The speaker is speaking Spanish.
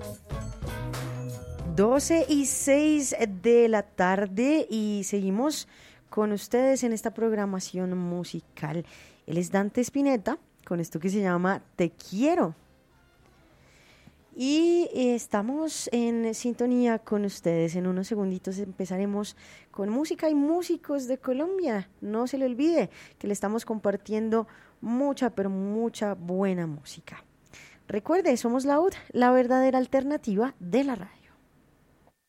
12:06 de la tarde y seguimos con ustedes en esta programación musical. Él es Dante Spinetta con esto que se llama Te Quiero. Y estamos en sintonía con ustedes. En unos segunditos empezaremos con música y músicos de Colombia. No se le olvide que le estamos compartiendo mucha, pero mucha buena música. Recuerde, somos la UD, la verdadera alternativa de la radio.